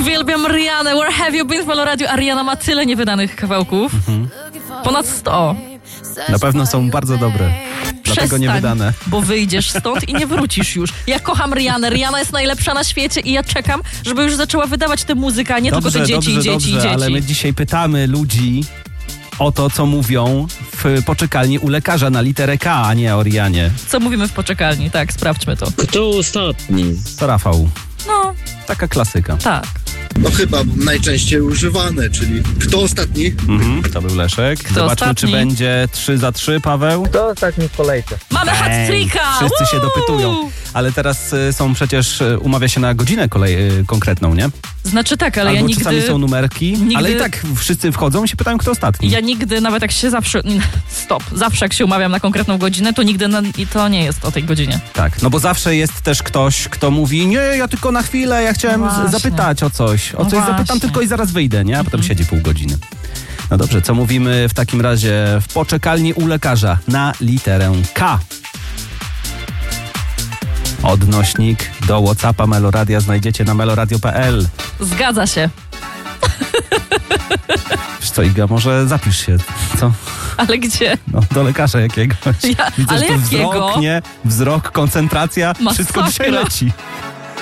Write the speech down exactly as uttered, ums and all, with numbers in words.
Uwielbiam Rihanę. Where have you been w Halo Radio? Ariana ma tyle niewydanych kawałków. Mhm. Ponad sto. Na pewno są bardzo dobre. Dlatego nie wydane. Bo wyjdziesz stąd i nie wrócisz już. Ja kocham Rihanę. Rihanna jest najlepsza na świecie i ja czekam, żeby już zaczęła wydawać tę muzykę, a nie dobrze, tylko te dzieci dobrze, i dzieci dobrze, i dzieci. Ale my dzisiaj pytamy ludzi o to, co mówią w poczekalni u lekarza na literę K, a nie o Rianie. Co mówimy w poczekalni? Tak, sprawdźmy to. Kto ostatni? To Rafał. No. Taka klasyka. Tak. No chyba najczęściej używane, czyli kto ostatni? Mhm, to był Leszek. Kto Zobaczmy, ostatni? czy będzie trzy za trzy, Paweł. Kto ostatni w kolejce? Mamy hat-tricka! Wszyscy się Woo! dopytują. Ale teraz y, są przecież, y, umawia się na godzinę kolej y, konkretną, nie? Znaczy tak, ale Albo ja nigdy... czasami są numerki, nigdy- ale i tak wszyscy wchodzą i się pytają, kto ostatni. Ja nigdy, nawet jak się zawsze... Stop. Zawsze jak się umawiam na konkretną godzinę, to nigdy na, i to nie jest o tej godzinie. Tak, no bo zawsze jest też ktoś, kto mówi, nie, ja tylko na chwilę, ja chciałem No z- właśnie. zapytać o coś. O No coś zapytam właśnie. tylko i zaraz wyjdę, nie? A potem siedzi pół godziny. No dobrze, co mówimy w takim razie w poczekalni u lekarza na literę K? Odnośnik do WhatsAppa Meloradia znajdziecie na meloradio kropka p l. Zgadza się. Wiesz co, Iga, może zapisz się, co? Ale gdzie? No, do lekarza jakiegoś. Ja- Widzę, ale że to jakiego? wzrok, nie? Wzrok, koncentracja, wszystko Masakra. dzisiaj leci.